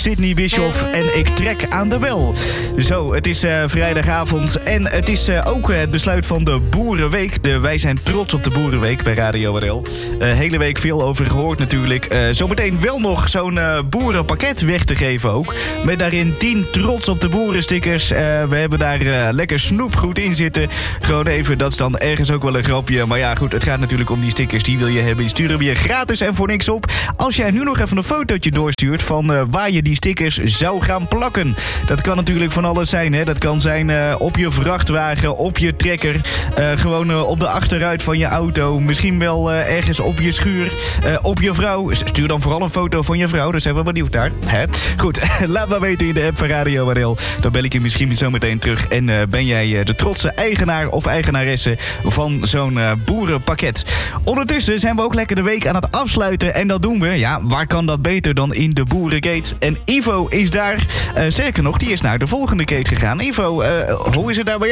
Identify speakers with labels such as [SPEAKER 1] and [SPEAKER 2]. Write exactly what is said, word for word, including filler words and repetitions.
[SPEAKER 1] Sydney Bischoff en ik trek aan de bel. Zo, het is uh, vrijdagavond en het is uh, ook uh, het besluit van de Boerenweek. De Wij zijn trots op de Boerenweek bij Radio R L. Uh, hele week veel over gehoord natuurlijk. Uh, zometeen wel nog zo'n uh, boerenpakket weg te geven ook. Met daarin tien trots op de boeren stickers. Uh, we hebben daar uh, lekker snoepgoed in zitten. Gewoon even, dat is dan ergens ook wel een grapje. Maar ja goed, het gaat natuurlijk om die stickers. Die wil je hebben. Die sturen we je gratis en voor niks op. Als jij nu nog even een fotootje doorstuurt van uh, waar je die stickers zou gaan plakken. Dat kan natuurlijk van alles zijn. Hè? Dat kan zijn uh, op je vrachtwagen, op je trekker. Uh, gewoon uh, op de achteruit van je auto. Misschien wel uh, ergens op je schuur. Uh, op je vrouw. Stuur dan vooral een foto van je vrouw. Daar zijn we benieuwd naar. Hè? Goed, laat maar weten in de app van Radio R L. Dan bel ik je misschien zo meteen terug. En uh, ben jij uh, de trotse eigenaar of eigenaresse van zo'n uh, boerenpakket. Ondertussen zijn we ook lekker de week aan het afsluiten. En dat doen we. Ja, waar kan dat beter dan in de Boerengate? En Ivo is daar. Uh, sterker nog, die is naar de volgende gate gegaan. Ivo, uh, hoe is het daar bij jou?